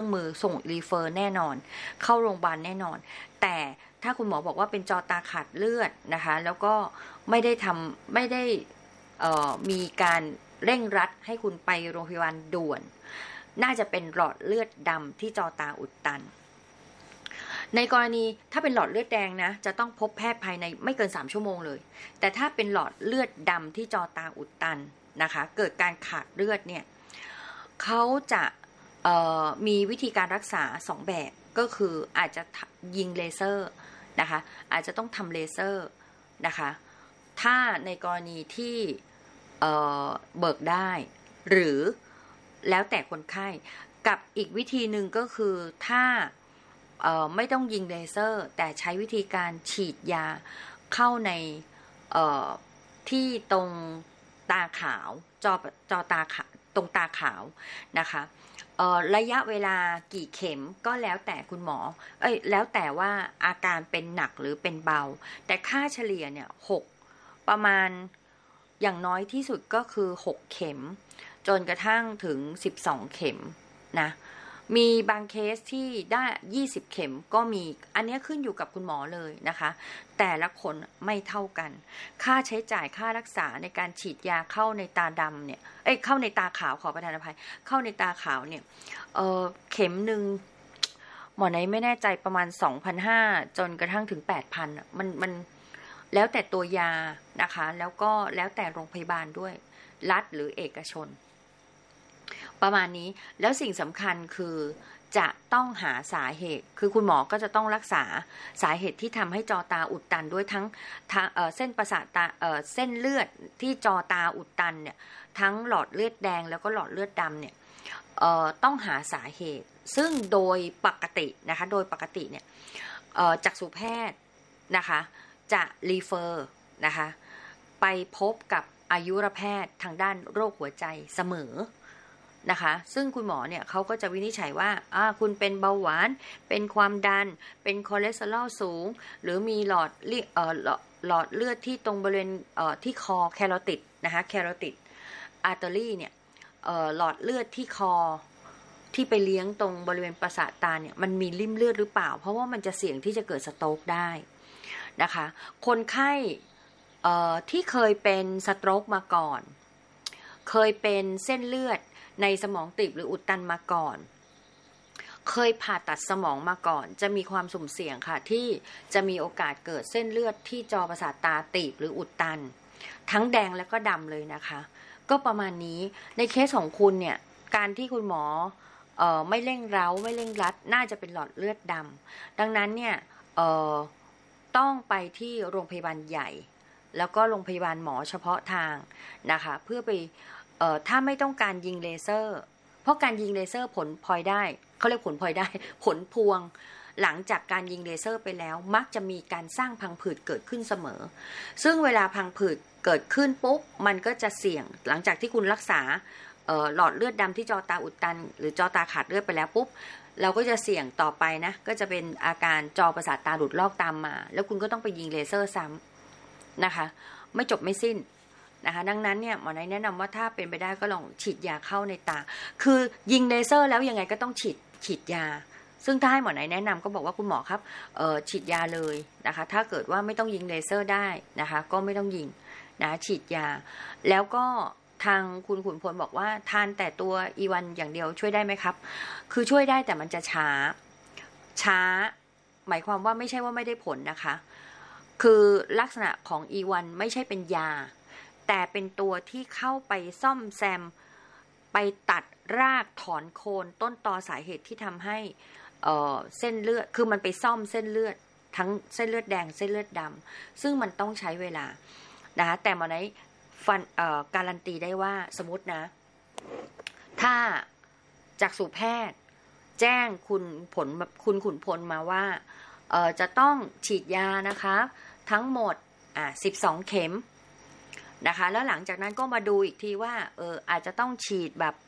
รื่องมือส่งรีเฟอร์แน่นอนเข้าโรงพยาบาลแน่นอนแต่ถ้าคุณหมอบอกว่าเป็นจอตาขาดเลือดนะคะแล้วก็ไม่ได้มีการเร่งรัดให้คุณไปโรงพยาบาลด่วนน่าจะเป็นหลอดเลือดดำที่จอตาอุดตันในกรณีถ้าเป็นหลอดเลือดแดงนะจะต้องพบแพทย์ภายในไม่เกิน3ชั่วโมงเลยแต่ถ้าเป็นหลอดเลือดดำที่จอตาอุดตันนะคะเกิดการขาดเลือดเนี่ยเขาจะมีวิธีการรักษา2แบบก็คืออาจจะยิงเลเซอร์นะคะอาจจะต้องทำเลเซอร์นะคะถ้าในกรณีที่เบิกได้หรือแล้วแต่คนไข้กับอีกวิธีหนึ่งก็คือถ้าไม่ต้องยิงเลเซอร์แต่ใช้วิธีการฉีดยาเข้าในที่ตรงตาขาวจอตาขาวตรงตาขาวนะคะระยะเวลากี่เข็มก็แล้วแต่คุณหมอแล้วแต่ว่าอาการเป็นหนักหรือเป็นเบาแต่ค่าเฉลี่ยเนี่ยประมาณอย่างน้อยที่สุดก็คือ6เข็มจนกระทั่งถึง12เข็มนะมีบางเคสที่ได้20เข็มก็มีอันนี้ขึ้นอยู่กับคุณหมอเลยนะคะแต่ละคนไม่เท่ากันค่าใช้จ่ายค่ารักษาในการฉีดยาเข้าในตาดำเนี่ยเข้าในตาขาวขอประทานอภัยเข้าในตาขาวเนี่ยเข็มหนึ่งหมอไหนไม่แน่ใจประมาณ 2,500 จนกระทั่งถึง 8,000 มันแล้วแต่ตัวยานะคะแล้วก็แล้วแต่โรงพยาบาลด้วยรัฐหรือเอกชนประมาณนี้แล้วสิ่งสำคัญคือจะต้องหาสาเหตุคือคุณหมอก็จะต้องรักษาสาเหตุที่ทำให้จอตาอุดตันด้วยทั้งเส้นประสาทตาเส้นเลือดที่จอตาอุดตันเนี่ยทั้งหลอดเลือดแดงแล้วก็หลอดเลือดดำเนี่ยต้องหาสาเหตุซึ่งโดยปกตินะคะโดยปกติเนี่ยจักษุแพทย์นะคะจะรีเฟอร์นะคะไปพบกับอายุรแพทย์ทางด้านโรคหัวใจเสมอนะคะซึ่งคุณหมอเนี่ยเขาก็จะวินิจฉัยว่าคุณเป็นเบาหวานเป็นความดันเป็นคอเลสเตอรอลสูงหรือมีหลอดเลือดที่ตรงบริเวณที่คอแคโรติดนะคะแคโรติดอาร์เตอรี่เนี่ยหลอดเลือดที่คอที่ไปเลี้ยงตรงบริเวณประสาทตาเนี่ยมันมีริ่มเลือดหรือเปล่าเพราะว่ามันจะเสี่ยงที่จะเกิดสโตรกได้นะคะคนไข้ที่เคยเป็นสโตรกมาก่อนเคยเป็นเส้นเลือดในสมองตีบหรืออุดตันมาก่อนเคยผ่าตัดสมองมาก่อนจะมีความสุ่มเสี่ยงค่ะที่จะมีโอกาสเกิดเส้นเลือดที่จอประสาทตาตีบหรืออุดตันทั้งแดงและก็ดำเลยนะคะก็ประมาณนี้ในเคสของคุณเนี่ยการที่คุณหมอไม่เร่งเร้าไม่เร่งรัดน่าจะเป็นหลอดเลือดดำดังนั้นเนี่ยต้องไปที่โรงพยาบาลใหญ่แล้วก็โรงพยาบาลหมอเฉพาะทางนะคะเพื่อไปถ้าไม่ต้องการยิงเลเซอร์เพราะการยิงเลเซอร์ผลพลอยได้เขาเรียกผลพลอยได้ผลพวงหลังจากการยิงเลเซอร์ไปแล้วมักจะมีการสร้างพังผืดเกิดขึ้นเสมอซึ่งเวลาพังผืดเกิดขึ้นปุ๊บมันก็จะเสี่ยงหลังจากที่คุณรักษาหลอดเลือดดำที่จอตาอุดตันหรือจอตาขาดเลือดไปแล้วปุ๊บเราก็จะเสี่ยงต่อไปนะก็จะเป็นอาการจอประสาทตาหลุดลอกตามมาแล้วคุณก็ต้องไปยิงเลเซอร์ซ้ำนะคะไม่จบไม่สิ้นนะคะดังนั้นเนี่ยหมอแนะนำว่าถ้าเป็นไปได้ก็ลองฉีดยาเข้าในตาคือยิงเลเซอร์แล้วยังไงก็ต้องฉีดยาซึ่งถ้าให้หมอแนะนำก็บอกว่าคุณหมอครับฉีดยาเลยนะคะถ้าเกิดว่าไม่ต้องยิงเลเซอร์ได้นะคะก็ไม่ต้องยิงนะฉีดยาแล้วก็ทางคุณขุนพลบอกว่าทานแต่ตัวอีวันอย่างเดียวช่วยได้ไหมครับคือช่วยได้แต่มันจะช้าหมายความว่าไม่ใช่ว่าไม่ได้ผลนะคะคือลักษณะของอีวันไม่ใช่เป็นยาแต่เป็นตัวที่เข้าไปซ่อมแซมไปตัดรากถอนโคนต้นตอสาเหตุที่ทำให้เส้นเลือดคือมันไปซ่อมเส้นเลือดทั้งเส้นเลือดแดงเส้นเลือดดำซึ่งมันต้องใช้เวลานะคะแต่หมอไหนการันตีได้ว่าสมมตินะถ้าจักษุแพทย์แจ้งคุณขุนพลมาว่าจะต้องฉีดยานะคะทั้งหมด12เข็มนะคะแล้วหลังจากนั้นก็มาดูอีกทีว่าอาจจะต้องฉีดแบบ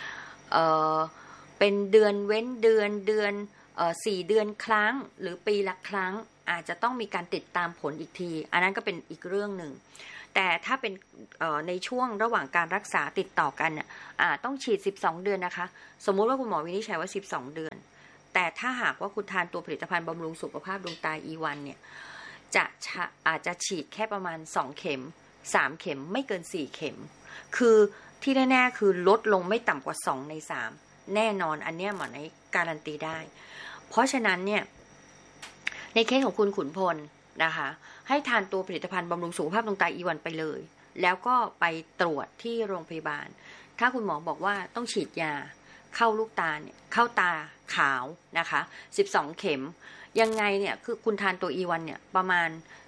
เป็นเดือนเว้นเดือน4 เดือนครั้งหรือปีละครั้งอาจจะต้องมีการติดตามผลอีกทีอันนั้นก็เป็นอีกเรื่องหนึ่งแต่ถ้าเป็นในช่วงระหว่างการรักษาติดต่อกันน่ะต้องฉีด12 เดือนนะคะสมมุติว่าคุณหมอวินิจฉัยว่า12 เดือนแต่ถ้าหากว่าคุณทานตัวผลิตภัณฑ์บำรุงสุขภาพดวงตา E1 เนี่ยอาจจะฉีดแค่ประมาณ2 เข็ม3 เข็มไม่เกิน4 เข็มคือที่แน่ๆคือลดลงไม่ต่ำกว่า2 ใน 3แน่นอนอันเนี้ยหมอไหนการันตีได้เพราะฉะนั้นเนี่ยในเคสของคุณขุนพลนะคะให้ทานตัวผลิตภัณฑ์บำรุงสุขภาพดวงตา E1 ไปเลยแล้วก็ไปตรวจที่โรงพยาบาลถ้าคุณหมอบอกว่าต้องฉีดยาเข้าลูกตาเนี่ยเข้าตาขาวนะคะ12 เข็มยังไงเนี่ยคือคุณทานตัว E1 เนี่ยประมาณ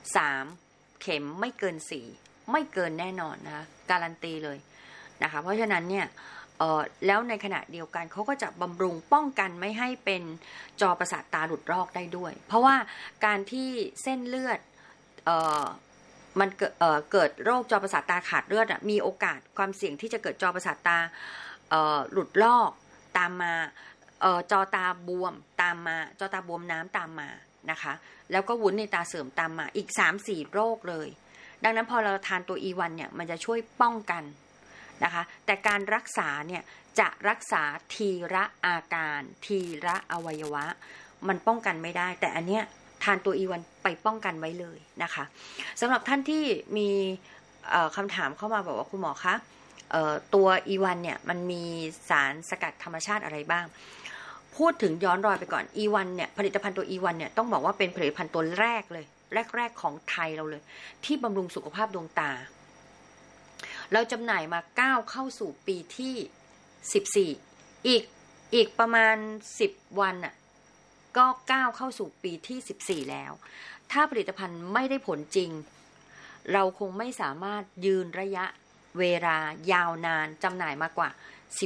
3 เข็มไม่เกิน4ไม่เกินแน่นอนนะคะการันตีเลยนะคะเพราะฉะนั้นเนี่ยแล้วในขณะเดียวกันเขาก็จะบำรุงป้องกันไม่ให้เป็นจอประสาทตาหลุดรอกได้ด้วยเพราะว่าการที่เส้นเลือดมันเกิดโรคจอประสาทตาขาดเลือดมีโอกาสความเสี่ยงที่จะเกิดจอประสาทตาหลุดลอกตามมาจอตาบวมตามมาจอตาบวมน้ำตามมานะคะแล้วก็วุ้นในตาเสื่อมตามมาอีก 3-4 โรคเลยดังนั้นพอเราทานตัว E1 เนี่ยมันจะช่วยป้องกันนะคะแต่การรักษาเนี่ยจะรักษาทีละอาการทีละอวัยวะมันป้องกันไม่ได้แต่อันเนี้ยทานตัว E1 ไปป้องกันไว้เลยนะคะสำหรับท่านที่มีคำถามเข้ามาบอกว่าคุณหมอคะตัว E1 เนี่ยมันมีสารสกัดธรรมชาติอะไรบ้างพูดถึงย้อนรอยไปก่อน E1 เนี่ยผลิตภัณฑ์ตัว E1 เนี่ยต้องบอกว่าเป็นผลิตภัณฑ์ตัวแรกเลยแรกของไทยเราเลยที่บำรุงสุขภาพดวงตาเราจำหน่ายมาก้าวเข้าสู่ปีที่14อีกประมาณ10 วันน่ะก็ก้าวเข้าสู่ปีที่14แล้วถ้าผลิตภัณฑ์ไม่ได้ผลจริงเราคงไม่สามารถยืนระยะเวลายาวนานจำหน่ายมากว่า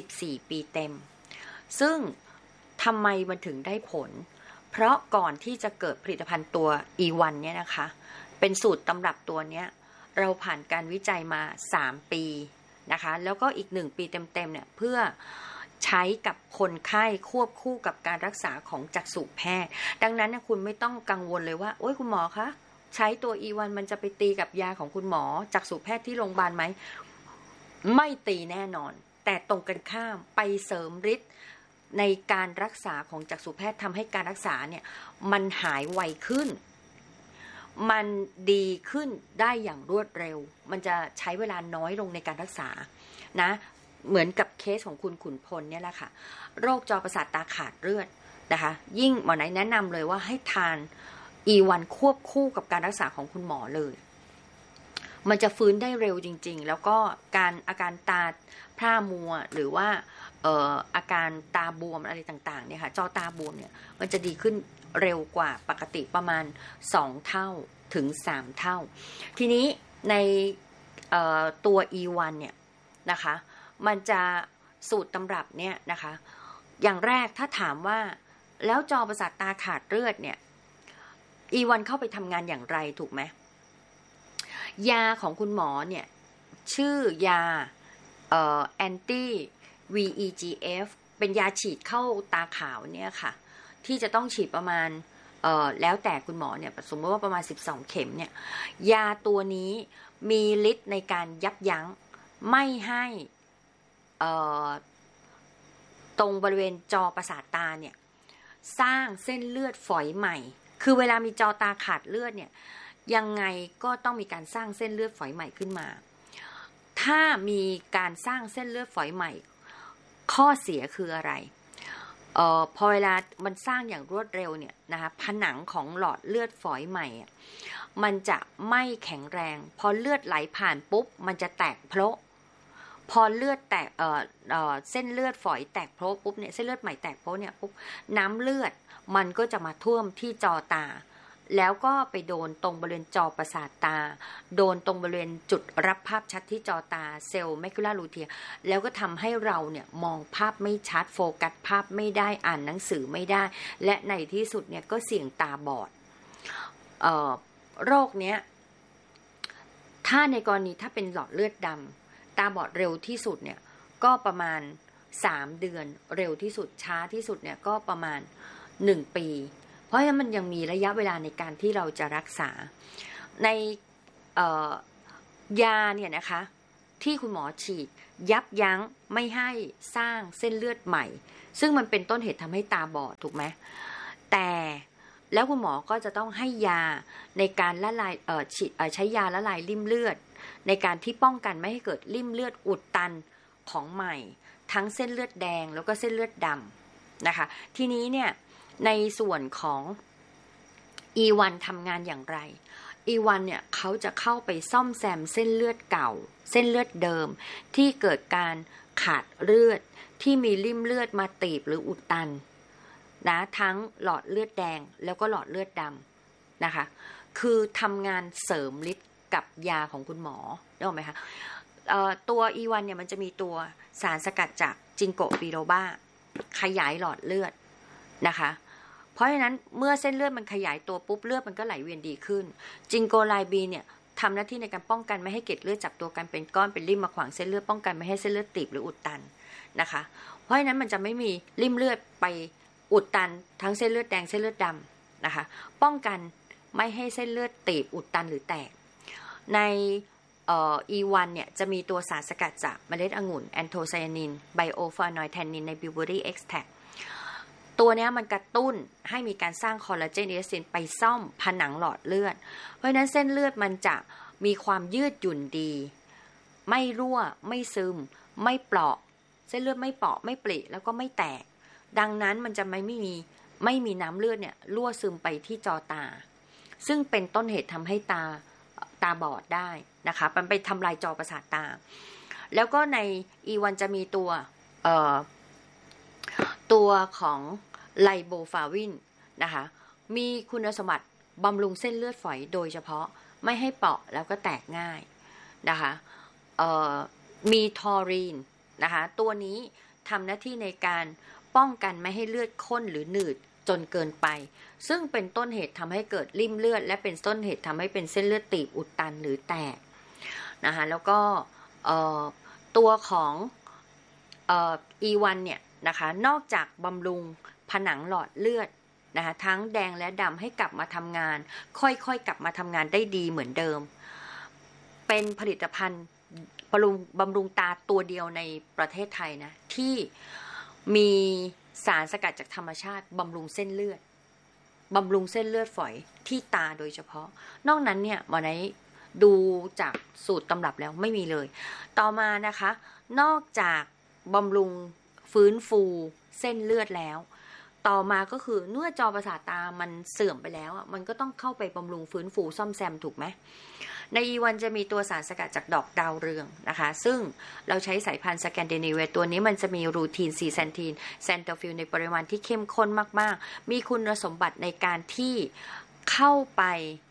14 ปีเต็มซึ่งทำไมมันถึงได้ผลเพราะก่อนที่จะเกิดผลิตภัณฑ์ตัว E1 เนี่ยนะคะเป็นสูตรตำรับตัวเนี้ยเราผ่านการวิจัยมา3 ปีนะคะแล้วก็อีก1 ปีเต็มๆเนี่ยเพื่อใช้กับคนไข้ควบคู่กับการรักษาของจักษุแพทย์ดังนั้นนะคุณไม่ต้องกังวลเลยว่าโอ๊ยคุณหมอคะใช้ตัว E1 มันจะไปตีกับยาของคุณหมอจักษุแพทย์ที่โรงพยาบาลไหมไม่ตีแน่นอนแต่ตรงกันข้ามไปเสริมฤทธิ์ในการรักษาของจักษุแพทย์ทำให้การรักษาเนี่ยมันหายไวขึ้นมันดีขึ้นได้อย่างรวดเร็วมันจะใช้เวลาน้อยลงในการรักษานะเหมือนกับเคสของคุณขุนพลเนี่ยแหละค่ะโรคจอประสาทตาขาดเลือดนะคะยิ่งหมอไหนแนะนำเลยว่าให้ทาน E1 ควบคู่กับการรักษาของคุณหมอเลยมันจะฟื้นได้เร็วจริงๆแล้วก็อาการตาพร่ามัวหรือว่าอาการตาบวมอะไรต่างๆเนี่ยค่ะจอตาบวมเนี่ยมันจะดีขึ้นเร็วกว่าปกติประมาณ2 เท่าถึง3 เท่าทีนี้ในตัว E1 เนี่ยนะคะมันจะสูตรตำรับเนี่ยนะคะอย่างแรกถ้าถามว่าแล้วจอประสาทตาขาดเลือดเนี่ย E1 เข้าไปทำงานอย่างไรถูกไหมยาของคุณหมอเนี่ยชื่อยาanti VEGF เป็นยาฉีดเข้าตาขาวเนี่ยค่ะที่จะต้องฉีดประมาณแล้วแต่คุณหมอเนี่ยสมมติว่าประมาณ12 เข็มเนี่ยยาตัวนี้มีฤทธิ์ในการยับยั้งไม่ให้ตรงบริเวณจอประสาทตาเนี่ยสร้างเส้นเลือดฝอยใหม่คือเวลามีจอตาขาดเลือดเนี่ยยังไงก็ต้องมีการสร้างเส้นเลือดฝอยใหม่ขึ้นมาถ้ามีการสร้างเส้นเลือดฝอยใหม่ข้อเสียคืออะไรพอเวลามันสร้างอย่างรวดเร็วเนี่ยนะคะผนังของหลอดเลือดฝอยใหม่มันจะไม่แข็งแรงพอเลือดไหลผ่านปุ๊บมันจะแตกโพะพอเลือดแตกเส้นเลือดฝอยแตกโพะปุ๊บเนี่ยเส้นเลือดใหม่แตกโพะเนี่ยปุ๊บน้ำเลือดมันก็จะมาท่วมที่จอตาแล้วก็ไปโดนตรงบริเวณจอประสาทตาโดนตรงบริเวณจุดรับภาพชัดที่จอตาเซลล์แมคูลารูเทียแล้วก็ทำให้เราเนี่ยมองภาพไม่ชัดโฟกัสภาพไม่ได้อ่านหนังสือไม่ได้และในที่สุดเนี่ยก็เสี่ยงตาบอดโรคเนี้ยถ้าในกรณีถ้าเป็นหลอดเลือดดำตาบอดเร็วที่สุดเนี่ยก็ประมาณ3 เดือนเร็วที่สุดช้าที่สุดเนี่ยก็ประมาณ1 ปีเพราะฉะนั้นมันยังมีระยะเวลาในการที่เราจะรักษาในยาเนี่ยนะคะที่คุณหมอฉีดยับยั้งไม่ให้สร้างเส้นเลือดใหม่ซึ่งมันเป็นต้นเหตุทำให้ตาบอดถูกไหมแต่แล้วคุณหมอก็จะต้องให้ยาในการละลายใช้ยาละลายริ่มเลือดในการที่ป้องกันไม่ให้เกิดริ่มเลือดอุดตันของใหม่ทั้งเส้นเลือดแดงแล้วก็เส้นเลือดดำนะคะทีนี้เนี่ยในส่วนของ E1 ทำงานอย่างไร E1 เนี่ยเขาจะเข้าไปซ่อมแซมเส้นเลือดเก่าเส้นเลือดเดิมที่เกิดการขาดเลือดที่มีริ่มเลือดมาตีบหรืออุดตันนะทั้งหลอดเลือดแดงแล้วก็หลอดเลือดดำนะคะคือทำงานเสริมฤทธิ์กับยาของคุณหมอได้ไหมคะตัว E1 เนี่ยมันจะมีตัวสารสกัดจากจิงโกบิโลบาขยายหลอดเลือดนะคะเพราะฉะนั้นเมื่อเส้นเลือดมันขยายตัวปุ๊บเลือดมันก็ไหลเวียนดีขึ้นจิงโกไลบีเนี่ยทำหน้าที่ในการป้องกันไม่ให้เกล็ดเลือดจับตัวกันเป็นก้อนเป็นริ่มมาขวางเส้นเลือดป้องกันไม่ให้เส้นเลือดตีบหรืออุดตันนะคะเพราะฉะนั้นมันจะไม่มีริ่มเลือดไปอุดตันทั้งเส้นเลือดแดงเส้นเลือดดำนะคะป้องกันไม่ให้เส้นเลือดตีบอุดตันหรือแตกในE1 เนี่ยจะมีตัวสารสกัดจากเมล็ดองุ่นแอนโทไซยานินไบโอฟลาโนอยด์แทนนินในบิวเบอรี่เอ็กซ์แทรคตัวนี้มันกระตุ้นให้มีการสร้างคอลลาเจนอิลาสตินไปซ่อมผนังหลอดเลือดเพราะฉะนั้นเส้นเลือดมันจะมีความยืดหยุ่นดีไม่รั่วไม่ซึมไม่เปราะเส้นเลือดไม่เปราะไม่ปริแล้วก็ไม่แตกดังนั้นมันจะไม่มีน้ำเลือดเนี่ยรั่วซึมไปที่จอตาซึ่งเป็นต้นเหตุทำให้ตาบอดได้นะคะมันไปทำลายจอประสาทตาแล้วก็ใน E1 จะมีตัวของไลโบฟาวินนะคะมีคุณสมบัติบำรุงเส้นเลือดฝอยโดยเฉพาะไม่ให้เปราะแล้วก็แตกง่ายนะคะมีทอรีนนะคะตัวนี้ทำหน้าที่ในการป้องกันไม่ให้เลือดข้นหรือหนืดจนเกินไปซึ่งเป็นต้นเหตุทำให้เกิดริ่มเลือดและเป็นต้นเหตุทำให้เป็นเส้นเลือดตีบอุดตันหรือแตกนะคะแล้วก็ตัวของE1 เนี่ยนะคะนอกจากบำรุงผนังหลอดเลือดนะคะทั้งแดงและดำให้กลับมาทำงานค่อยๆกลับมาทำงานได้ดีเหมือนเดิมเป็นผลิตภัณฑ์บำรุงตาตัวเดียวในประเทศไทยนะที่มีสารสกัดจากธรรมชาติบำรุงเส้นเลือดฝอยที่ตาโดยเฉพาะนอกนั้นเนี่ยวันนี้ดูจากสูตรตำรับแล้วไม่มีเลยต่อมานะคะนอกจากบำรุงฟื้นฟูเส้นเลือดแล้วต่อมาก็คือเมื่อจอประสาทตามันเสื่อมไปแล้วมันก็ต้องเข้าไปบำรุงฟื้นฟูซ่อมแซมถูกไหมใน E1 จะมีตัวสารสกัดจากดอกดาวเรืองนะคะซึ่งเราใช้สายพันธุ์สแกนดิเนเวียตัวนี้มันจะมีรูทีนซีแซนทีนแซนโตฟิลในปริมาณที่เข้มข้นมากๆมีคุณสมบัติในการที่เข้าไป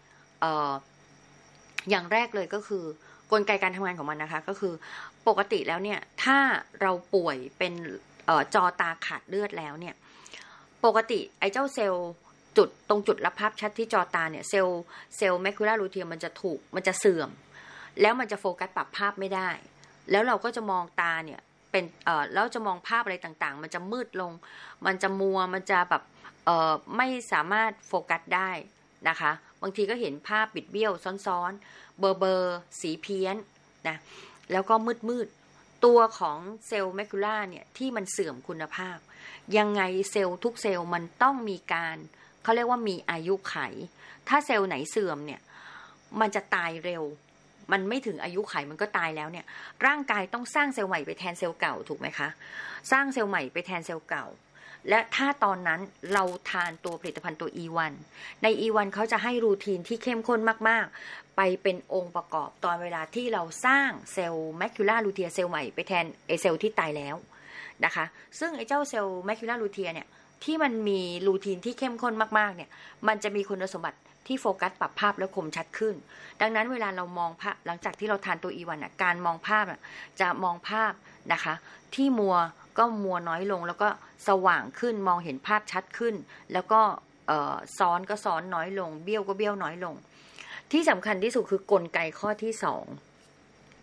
อย่างแรกเลยก็คือกลไกการทำงานของมันนะคะก็คือปกติแล้วเนี่ยถ้าเราป่วยเป็นจอตาขาดเลือดแล้วเนี่ยปกติไอ้เจ้าเซลล์ตรงจุดรับภาพชัดที่จอตาเนี่ยเซลล์แมคูล่ารูเทียมมันจะเสื่อมแล้วมันจะโฟกัสปรับภาพไม่ได้แล้วเราก็จะมองตาเนี่ยเป็นแล้วจะมองภาพอะไรต่างๆมันจะมืดลงมันจะมัวมันจะแบบไม่สามารถโฟกัสได้นะคะบางทีก็เห็นภาพบิดเบี้ยวซ้อนๆเบอร์สีเพี้ยนนะแล้วก็มืดตัวของเซลล์แมคูล่าเนี่ยที่มันเสื่อมคุณภาพยังไงเซลล์ทุกเซลล์มันต้องมีการเขาเรียกว่ามีอายุไขถ้าเซลล์ไหนเสื่อมเนี่ยมันจะตายเร็วมันไม่ถึงอายุไขมันก็ตายแล้วเนี่ยร่างกายต้องสร้างเซลล์ใหม่ไปแทนเซลล์เก่าถูกไหมคะสร้างเซลล์ใหม่ไปแทนเซลล์เก่าและถ้าตอนนั้นเราทานตัวผลิตภัณฑ์ตัว E1 ใน E1 เขาจะให้รูทีนที่เข้มข้นมากๆไปเป็นองค์ประกอบตอนเวลาที่เราสร้างเซลล์แมคูล่ารูเทียเซลล์ใหม่ไปแทนไอเซลล์ที่ตายแล้วนะคะซึ่งไอเจ้าเซลล์แมคูล่ารูเทียเนี่ยที่มันมีรูทีนที่เข้มข้นมากๆเนี่ยมันจะมีคุณสมบัติที่โฟกัสปรับภาพและคมชัดขึ้นดังนั้นเวลาเรามองภาพหลังจากที่เราทานตัว E1 การมองภาพจะมองภาพนะคะที่มัวก็มัวน้อยลงแล้วก็สว่างขึ้นมองเห็นภาพชัดขึ้นแล้วก็ซ้อนก็ซ้อนน้อยลงเบี้ยวก็เบี้ยวน้อยลงที่สำคัญที่สุดคือกลไกข้อที่2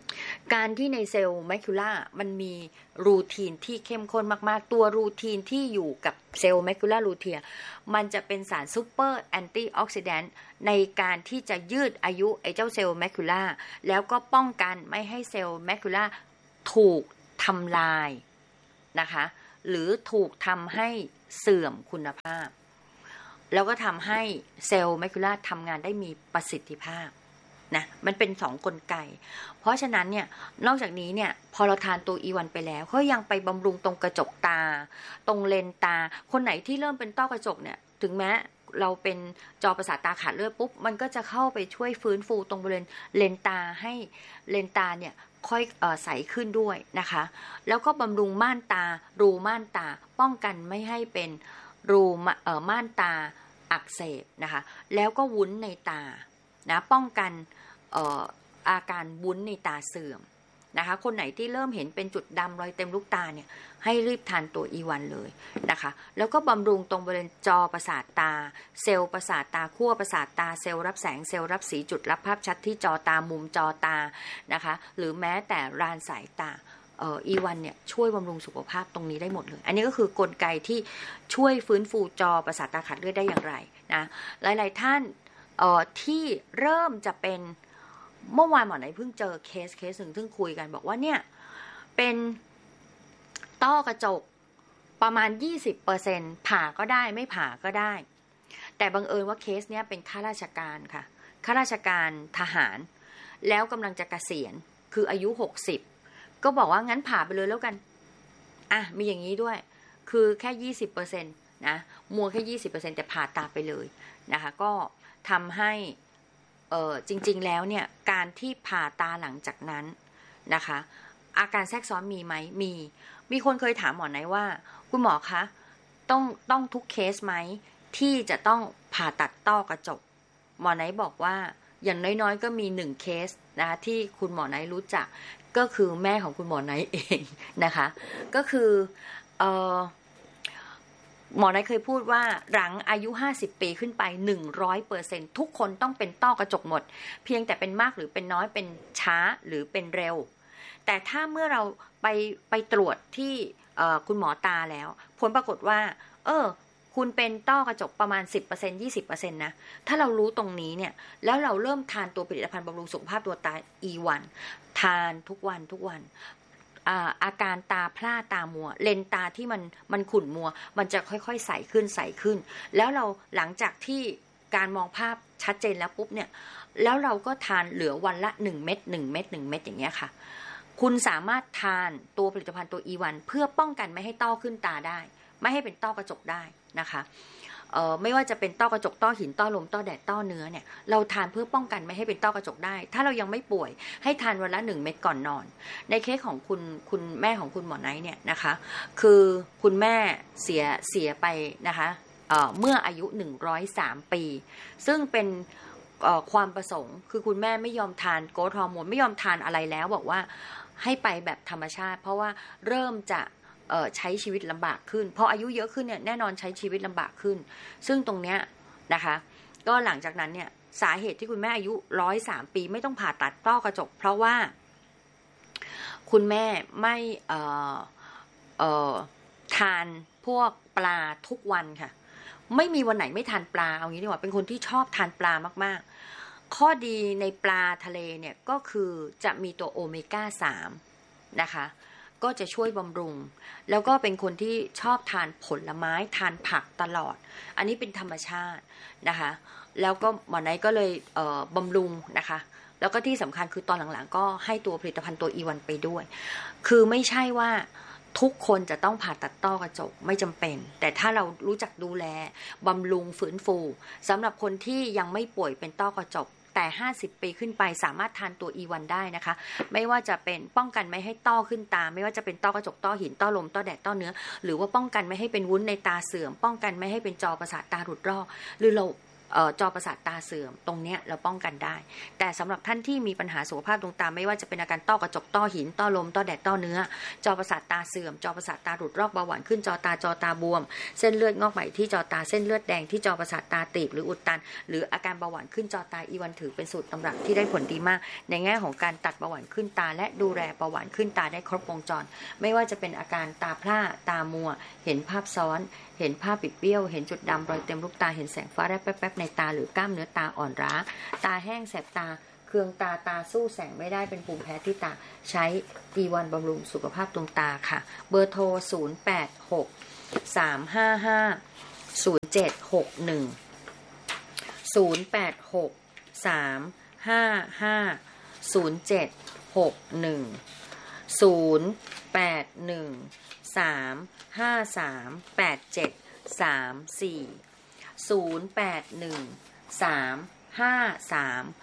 การที่ในเซลล์แมคูล่ามันมีรูทีนที่เข้มข้นมากๆตัวรูทีนที่อยู่กับเซลล์แมคูล่ารูเทียมันจะเป็นสารซูเปอร์แอนตี้ออกซิแดนต์ในการที่จะยืดอายุไอ้เจ้าเซลล์แมคูล่าแล้วก็ป้องกันไม่ให้เซลล์แมคูล่าถูกทำลายนะคะหรือถูกทำให้เสื่อมคุณภาพแล้วก็ทำให้เซลล์แมคูล่าทำงานได้มีประสิทธิภาพนะมันเป็น2 กลไกเพราะฉะนั้นเนี่ยนอกจากนี้เนี่ยพอเราทานตัวอีวันไปแล้วเขายังไปบำรุงตรงกระจกตาตรงเลนตาคนไหนที่เริ่มเป็นต้อกระจกเนี่ยถึงแม้เราเป็นจอประสาทตาขาดเลือดปุ๊บมันก็จะเข้าไปช่วยฟื้นฟูตรงบริเวณเลนตาให้เลนตาเนี่ยค่อยใสขึ้นด้วยนะคะแล้วก็บำรุงม่านตารูม่านตาป้องกันไม่ให้เป็นรูม่านตาอักเสบนะคะแล้วก็วุ้นในตานะป้องกันอาการวุ้นในตาเสื่อมนะคะคนไหนที่เริ่มเห็นเป็นจุดดำรอยเต็มลูกตาเนี่ยให้รีบทานตัวอีวันเลยนะคะแล้วก็บำรุงตรงบริเวณจอประสาทตาเซลล์ประสาทตาขั้วประสาทตาเซลล์รับแสงเซลล์รับสีจุดรับภาพชัดที่จอตามุมจอตานะคะหรือแม้แต่รานสายตาอีวันเนี่ยช่วยบำรุงสุขภาพตรงนี้ได้หมดเลยอันนี้ก็คือกลไกที่ช่วยฟื้นฟูจอประสาทตาขาดเลือดได้อย่างไรนะหลายๆท่านที่เริ่มจะเป็นเมื่อวานหมอไหนเพิ่งเจอเคสหนึ่งซึ่งคุยกันบอกว่าเนี่ยเป็นต้อกระจกประมาณ 20% ผ่าก็ได้ไม่ผ่าก็ได้แต่บังเอิญว่าเคสเนี้ยเป็นข้าราชการค่ะข้าราชการทหารแล้วกำลังจะเกษียณคืออายุ60ก็บอกว่างั้นผ่าไปเลยแล้วกันอ่ะมีอย่างนี้ด้วยคือแค่ 20% นะมัวแค่ 20% แต่ผ่าตาไปเลยนะคะก็ทำให้จริงๆแล้วเนี่ยการที่ผ่าตาหลังจากนั้นนะคะอาการแทรกซ้อนมีไหมมีคนเคยถามหมอไหนว่าคุณหมอคะต้องทุกเคสไหมที่จะต้องผ่าตัดต้อกระจกหมอไหนบอกว่าอย่างน้อยๆก็มี1เคสนะคะที่คุณหมอไหนรู้จักก็คือแม่ของคุณหมอไหนเองนะคะก็คือหมอไหนเคยพูดว่าหลังอายุ50ปีขึ้นไป 100% ทุกคนต้องเป็นต้อกระจกหมดเพียงแต่เป็นมากหรือเป็นน้อยเป็นช้าหรือเป็นเร็วแต่ถ้าเมื่อเราไปตรวจที่คุณหมอตาแล้วผลปรากฏว่าคุณเป็นต้อกระจกประมาณ 10% 20% นะถ้าเรารู้ตรงนี้เนี่ยแล้วเราเริ่มทานตัวผลิตภัณฑ์บำรุงสุขภาพตัวตา E1 ทานทุกวันอาการตาพร่าตามัวเลนตาที่มันขุ่นมัวมันจะค่อยๆใสขึ้นแล้วเราหลังจากที่การมองภาพชัดเจนแล้วปุ๊บเนี่ยแล้วเราก็ทานเหลือวันละ1 เม็ด1 เม็ด1 เม็ดอย่างเงี้ยค่ะคุณสามารถทานตัวผลิตภัณฑ์ตัว E1 เพื่อป้องกันไม่ให้ต้อขึ้นตาได้ไม่ให้เป็นต้อกระจกได้นะคะไม่ว่าจะเป็นต้อกระจกต้อหินต้อลมต้อแดดต้อเนื้อเนี่ยเราทานเพื่อป้องกันไม่ให้เป็นต้อกระจกได้ถ้าเรายังไม่ป่วยให้ทานวันละ1 เม็ดก่อนนอนในเคสของคุณแม่ของคุณหมอไนท์เนี่ยนะคะคือคุณแม่เสียไปนะคะเมื่ออายุ103 ปีซึ่งเป็นความประสงค์คือคุณแม่ไม่ยอมทานโกรทฮอร์โมนไม่ยอมทานอะไรแล้วบอกว่าให้ไปแบบธรรมชาติเพราะว่าเริ่มจะใช้ชีวิตลำบากขึ้นพออายุเยอะขึ้นเนี่ยแน่นอนใช้ชีวิตลำบากขึ้นซึ่งตรงเนี้ยนะคะก็หลังจากนั้นเนี่ยสาเหตุที่คุณแม่อายุ103 ปีไม่ต้องผ่าตัดต้อกระจกเพราะว่าคุณแม่ไม่ทานพวกปลาทุกวันค่ะไม่มีวันไหนไม่ทานปลาเอางี้ดีกว่าเป็นคนที่ชอบทานปลามากๆข้อดีในปลาทะเลเนี่ยก็คือจะมีตัวโอเมก้า3นะคะก็จะช่วยบำรุงแล้วก็เป็นคนที่ชอบทานผลไม้ทานผักตลอดอันนี้เป็นธรรมชาตินะคะแล้วก็หมอไนท์ก็เลยบำรุงนะคะแล้วก็ที่สำคัญคือตอนหลังๆก็ให้ตัวผลิตภัณฑ์ตัว E1 ไปด้วยคือไม่ใช่ว่าทุกคนจะต้องผ่าตัดต้อกระจกไม่จำเป็นแต่ถ้าเรารู้จักดูแลบำรุงฟื้นฟูสำหรับคนที่ยังไม่ป่วยเป็นต้อกระจกแต่50 ปีขึ้นไปสามารถทานตัว E1 ได้นะคะไม่ว่าจะเป็นป้องกันไม่ให้ต้อขึ้นตาไม่ว่าจะเป็นต้อกระจกต้อหินต้อลมต้อแดดต้อเนื้อหรือว่าป้องกันไม่ให้เป็นวุ้นในตาเสื่อมป้องกันไม่ให้เป็นจอประสาทตาหลุดรอกหรือเราจอประสาทตาเสื่อมตรงเนี้ยเราป้องกันได้แต่สำหรับท่านที่มีปัญหาสุขภาพดวงตาไม่ว่าจะเป็นอาการต้อกระจกต้อหินต้อลมต้อแดดต้อเนื้อจอประสาทตาเสื่อมจอประสาทตาหลุดรอกเบาหวานขึ้นจอตาบวมเส้นเลือดงอกใหม่ที่จอตาเส้นเลือดแดงที่จอประสาทตาตีบหรืออุดตันหรืออาการเบาหวานขึ้นจอตาอีวันถือเป็นสูตรตำรับที่ได้ผลดีมากในแง่ของการตัดเบาหวานขึ้นตาและดูแลเบาหวานขึ้นตาได้ครบวงจรไม่ว่าจะเป็นอาการตาพร่าตามัวเห็นภาพซ้อนเห็นภาพปิดเบี้ยวเห็นจุดดำรอยเต็มลูกตาเห็นแสงฟ้าแลบๆในตาหรือกล้ามเนื้อตาอ่อนล้าตาแห้งแสบตาเคืองตาสู้แสงไม่ได้เป็นภูมิแพ้ที่ตาใช้D1บำรุงสุขภาพดวงตาค่ะเบอร์โทร086 355 0761 086 355 0761 081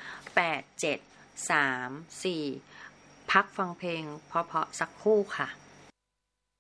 3538734 พักฟังเพลงเพราะๆสักครู่ค่ะ